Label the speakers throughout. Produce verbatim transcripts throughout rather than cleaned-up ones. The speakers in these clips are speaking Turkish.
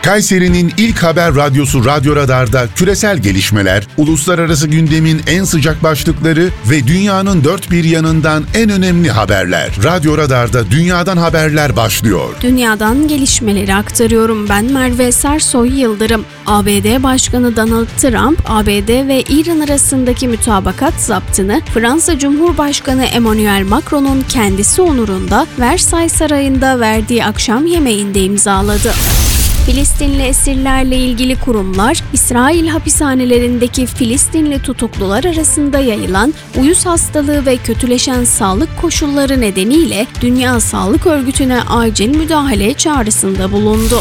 Speaker 1: Kayseri'nin ilk haber radyosu Radyo Radar'da küresel gelişmeler, uluslararası gündemin en sıcak başlıkları ve dünyanın dört bir yanından en önemli haberler. Radyo Radar'da dünyadan haberler başlıyor.
Speaker 2: Dünyadan gelişmeleri aktarıyorum. Ben Merve Sersoy Yıldırım. A B D Başkanı Donald Trump, A B D ve İran arasındaki mütabakat zaptını Fransa Cumhurbaşkanı Emmanuel Macron'un kendisi onurunda Versailles Sarayı'nda verdiği akşam yemeğinde imzaladı. Filistinli esirlerle ilgili kurumlar, İsrail hapishanelerindeki Filistinli tutuklular arasında yayılan uyuz hastalığı ve kötüleşen sağlık koşulları nedeniyle Dünya Sağlık Örgütü'ne acil müdahale çağrısında bulundu.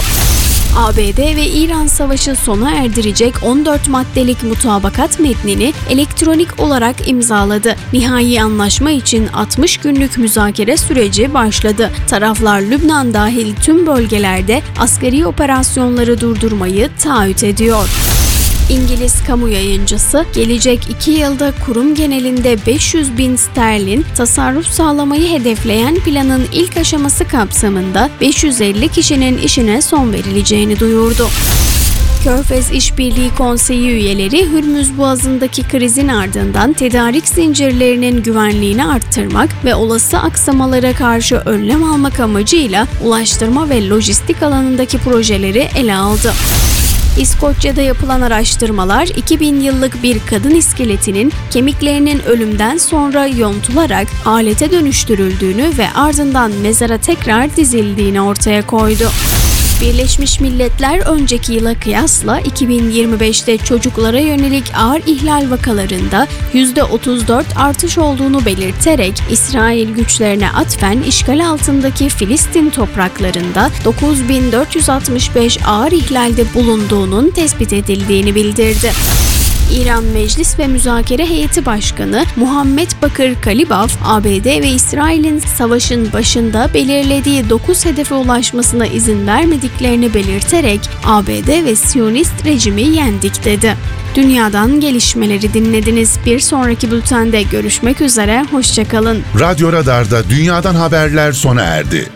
Speaker 2: A B D ve İran savaşı sona erdirecek on dört maddelik mutabakat metnini elektronik olarak imzaladı. Nihai anlaşma için altmış günlük müzakere süreci başladı. Taraflar Lübnan dahil tüm bölgelerde askeri operasyonları durdurmayı taahhüt ediyor. İngiliz kamu yayıncısı, gelecek iki yılda kurum genelinde beş yüz bin sterlin tasarruf sağlamayı hedefleyen planın ilk aşaması kapsamında beş yüz elli kişinin işine son verileceğini duyurdu. Körfez İşbirliği Konseyi üyeleri Hürmüz Boğazı'ndaki krizin ardından tedarik zincirlerinin güvenliğini arttırmak ve olası aksamalara karşı önlem almak amacıyla ulaştırma ve lojistik alanındaki projeleri ele aldı. İskoçya'da yapılan araştırmalar iki bin yıllık bir kadın iskeletinin kemiklerinin ölümden sonra yontularak alete dönüştürüldüğünü ve ardından mezara tekrar dizildiğini ortaya koydu. Birleşmiş Milletler önceki yıla kıyasla iki bin yirmi beşte çocuklara yönelik ağır ihlal vakalarında yüzde otuz dört artış olduğunu belirterek İsrail güçlerine atfen işgal altındaki Filistin topraklarında dokuz bin dört yüz altmış beş ağır ihlalde bulunduğunun tespit edildiğini bildirdi. İran Meclis ve Müzakere Heyeti Başkanı Muhammed Bakır Kalibaf, A B D ve İsrail'in savaşın başında belirlediği dokuz hedefe ulaşmasına izin vermediklerini belirterek A B D ve Siyonist rejimi yendik dedi. Dünyadan gelişmeleri dinlediniz. Bir sonraki bültende görüşmek üzere, hoşçakalın.
Speaker 1: Radyo Radar'da dünyadan haberler sona erdi.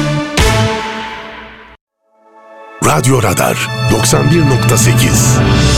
Speaker 1: Radyo Radar doksan bir nokta sekiz